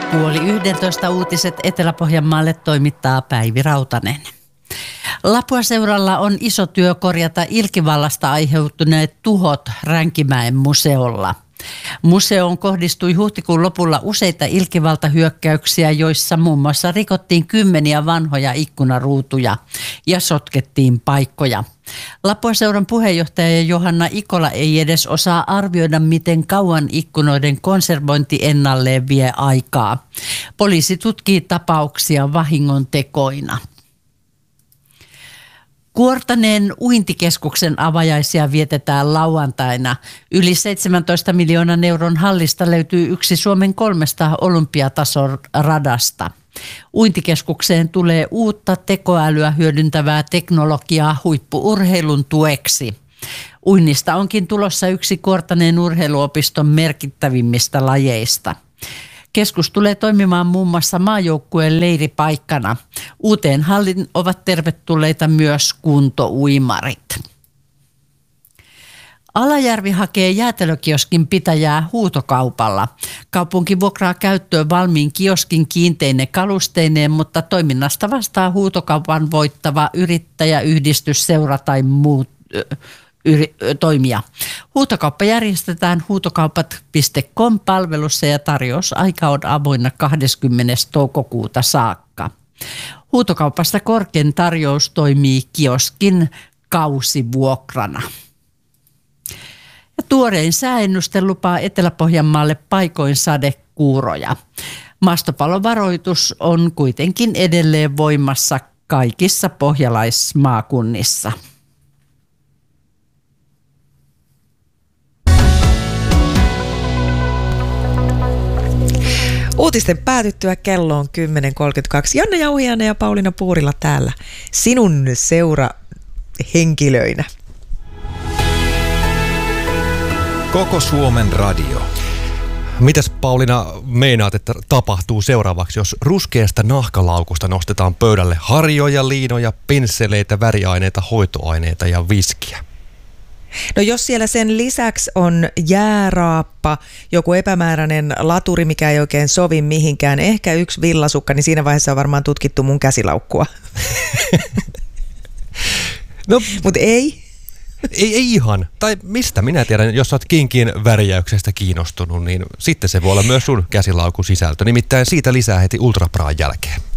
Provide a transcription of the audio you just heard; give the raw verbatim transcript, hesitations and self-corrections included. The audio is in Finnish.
Puoli yhdentoista uutiset Etelä-Pohjanmaalle toimittaa Päivi Rautanen. Lapuaseuralla on iso työ korjata Ilkivallasta aiheutuneet tuhot Ränkimäen museolla. Museoon kohdistui huhtikuun lopulla useita Ilkivalta-hyökkäyksiä, joissa muun muassa rikottiin kymmeniä vanhoja ikkunaruutuja ja sotkettiin paikkoja. Lapuaseuran puheenjohtaja Johanna Ikola ei edes osaa arvioida, miten kauan ikkunoiden konservointi ennalleen vie aikaa. Poliisi tutkii tapauksia vahingontekoina. Kuortaneen uintikeskuksen avajaisia vietetään lauantaina. Yli seitsemäntoista miljoonan euron hallista löytyy yksi Suomen kolmesta olympiatason radasta. Uintikeskukseen tulee uutta tekoälyä hyödyntävää teknologiaa huippu-urheilun tueksi. Uinnista onkin tulossa yksi Kuortaneen urheiluopiston merkittävimmistä lajeista. Keskus tulee toimimaan muun muassa maajoukkueen leiripaikkana. Uuteen hallin ovat tervetulleita myös kuntouimarit. Alajärvi hakee jäätelökioskin pitäjää huutokaupalla. Kaupunki vuokraa käyttöön valmiin kioskin kiinteine kalusteineen, mutta toiminnasta vastaa huutokaupan voittava yrittäjäyhdistys, seura tai muut Yri, toimia. Huutokauppa järjestetään huutokaupat piste com-palvelussa ja tarjousaika on avoinna kahdeskymmenes toukokuuta saakka. Huutokaupasta korkein tarjous toimii kioskin kausivuokrana. Ja tuorein sääennuste lupaa Etelä-Pohjanmaalle paikoin sadekuuroja. Maastopalovaroitus on kuitenkin edelleen voimassa kaikissa pohjalaismaakunnissa. Uutisten päätyttyä kello on kymmenen kolmekymmentäkaksi. Janne Jauhiainen ja Pauliina Puurila täällä sinun seurahenkilöinä. Koko Suomen radio. Mitäs Pauliina meinaat, että tapahtuu seuraavaksi, jos ruskeasta nahkalaukusta nostetaan pöydälle harjoja, liinoja, pensseleitä, väriaineita, hoitoaineita ja viskiä? No jos siellä sen lisäksi on jääraappa, joku epämääräinen laturi, mikä ei oikein sovi mihinkään, ehkä yksi villasukka, niin siinä vaiheessa on varmaan tutkittu mun käsilaukkua. No, mutta ei. Ei, ei ihan. Tai mistä minä tiedän, jos olet kinkien värjäyksestä kiinnostunut, niin sitten se voi olla myös sun käsilaukun sisältö. Nimittäin siitä lisää heti Ultrapraan jälkeen.